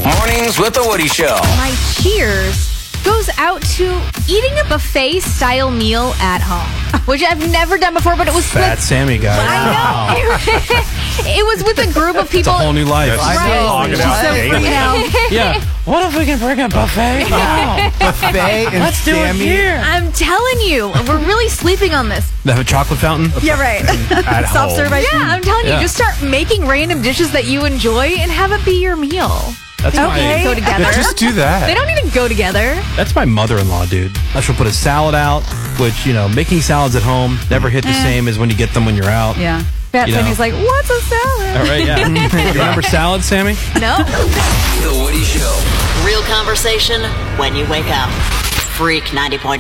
Mornings with the Woody Show. My cheers goes out to eating a buffet-style meal at home, which I've never done before, but it was Fat Sammy guy. I know. It was with a group of people. It's a whole new life. Right. She's so free now. Yeah. What if we can bring a buffet? Oh. Buffet and Let's do it Sammy. here. I'm telling you, we're really sleeping on this. They have a chocolate fountain? Yeah, right. At Soft home. serve ice Yeah, cream. I'm telling you, Yeah. just start making random dishes that you enjoy and have it be your meal. That's Okay. Go together. Yeah, just do that. They don't even go together. That's my mother-in-law, dude. She'll put a salad out, which, making salads at home never hit the same as when you get them when you're out. Yeah. Fat You know. Sammy's like, what's a salad? All right, yeah. You remember salad, Sammy? No. The Woody Show. Real conversation when you wake up. Freak 90.7.